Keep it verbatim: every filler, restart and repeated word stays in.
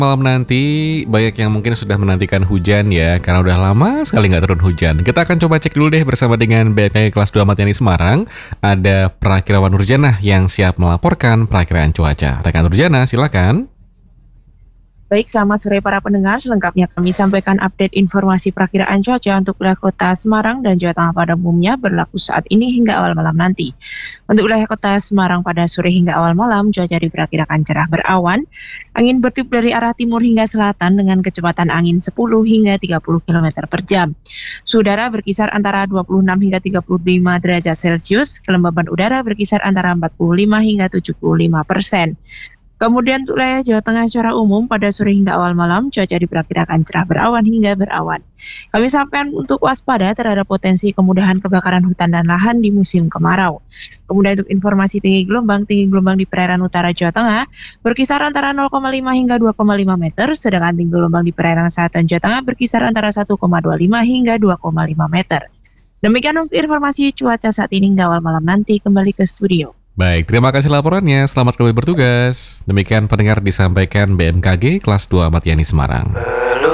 Malam nanti banyak yang mungkin sudah menantikan hujan ya, karena udah lama sekali nggak turun hujan. Kita akan coba cek dulu deh bersama dengan B M K G kelas dua Ahmad Yani Semarang. Ada Prakirawan Nurjana yang siap melaporkan perakiraan cuaca. Rekan Nurjana, silakan. Baik, selamat sore para pendengar. Selengkapnya kami sampaikan update informasi perakiraan cuaca untuk wilayah kota Semarang dan Jawa Tengah pada umumnya berlaku saat ini hingga awal malam nanti. Untuk wilayah kota Semarang pada sore hingga awal malam, cuaca diperkirakan cerah berawan. Angin bertiup dari arah timur hingga selatan dengan kecepatan angin sepuluh hingga tiga puluh kilometer per jam. Suhu udara berkisar antara dua puluh enam hingga tiga puluh lima derajat Celcius. Kelembaban udara berkisar antara empat puluh lima hingga tujuh puluh lima persen. Kemudian untuk wilayah Jawa Tengah secara umum pada sore hingga awal malam cuaca diperkirakan cerah berawan hingga berawan. Kami sampaikan untuk waspada terhadap potensi kemudahan kebakaran hutan dan lahan di musim kemarau. Kemudian untuk informasi tinggi gelombang, tinggi gelombang di perairan utara Jawa Tengah berkisar antara nol koma lima hingga dua koma lima meter, sedangkan tinggi gelombang di perairan selatan Jawa Tengah berkisar antara satu koma dua lima hingga dua koma lima meter. Demikian untuk informasi cuaca saat ini hingga awal malam nanti. Kembali ke studio. Baik, terima kasih laporannya. Selamat kembali bertugas. Demikian pendengar disampaikan B M K G kelas dua Ahmad Yani Semarang.